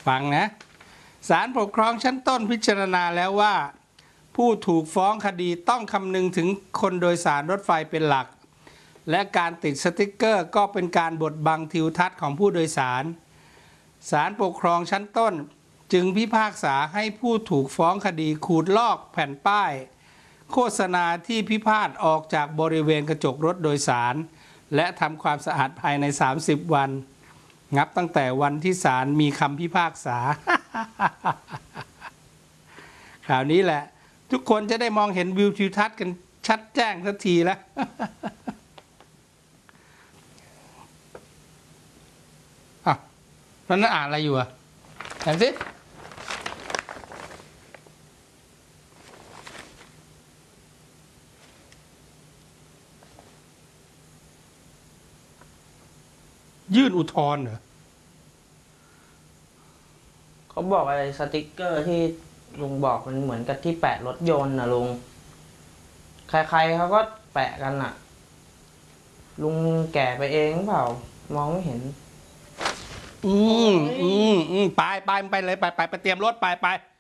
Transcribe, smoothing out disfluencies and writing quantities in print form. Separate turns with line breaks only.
ฟังนะศาลปกครองชั้นต้นพิจารณาแล้วว่าผู้ถูกฟ้องคดีต้องคำนึงถึงคนโดยสารรถไฟเป็นหลักและการติดสติ๊กเกอร์ก็เป็นการบดบังทิวทัศน์ของผู้โดยสารศาลปกครองชั้นต้นจึงพิพากษาให้ผู้ถูกฟ้องคดีขูดลอกแผ่นป้ายโฆษณาที่พิพาทออกจากบริเวณกระจกรถโดยสารและทำความสะอาดภายใน30 วันนับตั้งแต่วันที่ศาลมีคำพิพากษา ข่าวนี้แหละทุกคนจะได้มองเห็นวิวทิวทัศน์กันชัดแจ้งสักทีแล้ว อ่ะแล้วนั่นอ่านอะไรอยู่อ่ะอ่านสิยื่นอุทธรณ์เหรอ
เขาบอกอะไรสติกเกอร์ที่ลุงบอกมันเหมือนกับที่แปะรถยนต์นะลุงใครๆเขาก็แปะกันน่ะลุงแก่ไปเองเปล่ามองไม่เห็น
ไปเลยไปเตรียมรถไป